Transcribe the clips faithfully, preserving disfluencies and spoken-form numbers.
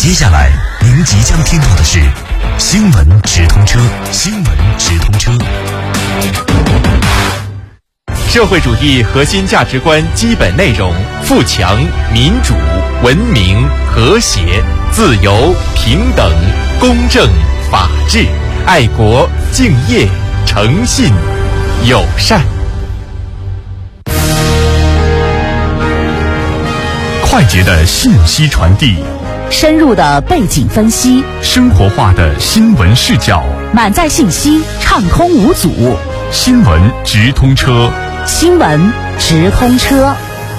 接下来您即将听到的是新闻直通车。新闻直通车。 社会主义核心价值观基本内容：富强、民主、文明、和谐、自由、平等、公正、法治、爱国、敬业、诚信、友善。 快捷的信息传递， 深入的背景分析， 生活化的新闻视角， 满载信息，畅通无阻。 新闻直通车。 新闻直通车。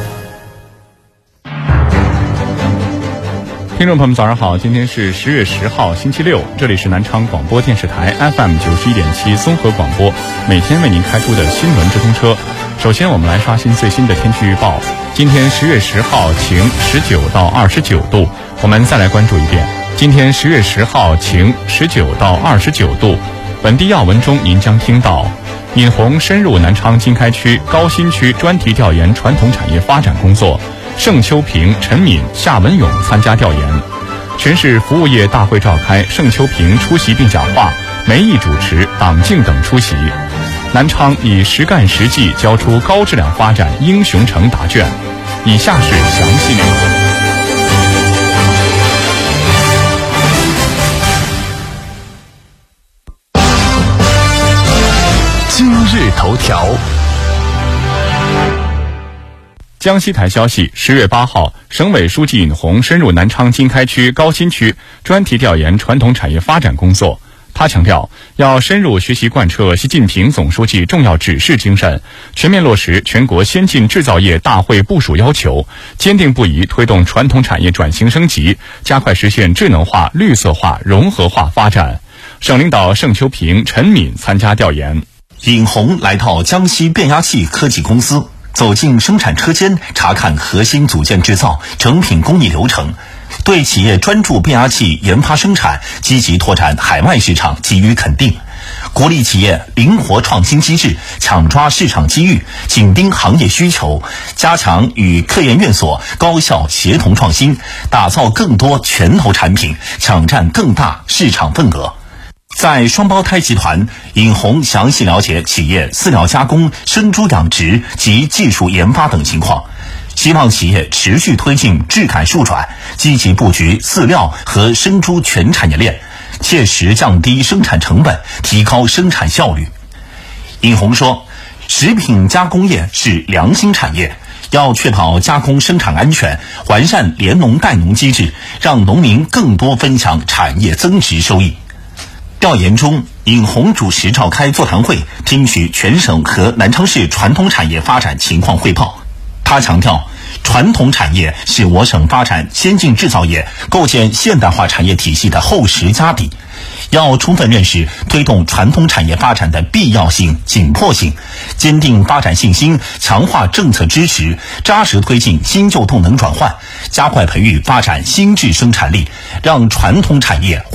听众朋友们，早上好！今天是十月十号，星期六，这里是南昌广播电视台 F M 九十一点七综合广播，每天为您开出的新闻直通车。首先，我们来刷新最新的天气预报。今天十月十号晴，十九到二十九度。我们再来关注一遍，今天十月十号晴，十九到二十九度。本地要闻中，您将听到尹红深入南昌经开区高新区专题调研传统产业发展工作，盛秋平、陈敏、夏文勇参加调研。全市服务业大会召开，盛秋平出席并讲话，梅毅主持，党静等出席。南昌以实干实际交出高质量发展英雄城答卷。以下是详细内容。 今日头条。 江西台消息，十月八号，省委书记尹红深入南昌经开区高新区专题调研传统产业发展工作。他强调，要深入学习贯彻习近平总书记重要指示精神，全面落实全国先进制造业大会部署要求，坚定不移推动传统产业转型升级，加快实现智能化、绿色化、融合化发展。省领导盛秋平、陈敏参加调研。 尹红来到江西变压器科技公司，走进生产车间，查看核心组件制造、成品工艺流程，对企业专注变压器研发生产、积极拓展海外市场给予肯定，鼓励企业灵活创新机制，抢抓市场机遇，紧盯行业需求，加强与科研院所高校协同创新，打造更多拳头产品，抢占更大市场份额。在双胞胎集团，尹红详细了解企业饲料加工、生猪养殖及技术研发等情况，希望企业持续推进质改数转，积极布局饲料和生猪全产业链，切实降低生产成本，提高生产效率。尹红说，食品加工业是良心产业，要确保加工生产安全，完善联农带农机制，让农民更多分享产业增值收益。调研中，尹红主持召开座谈会，听取全省和南昌市传统产业发展情况汇报。他强调，传统产业是我省发展先进制造业、构建现代化产业体系的厚实家底，要充分认识推动传统产业发展的必要性、紧迫性，坚定发展信心，强化政策支持，扎实推进新旧动能转换，加快培育发展新质生产力，让传统产业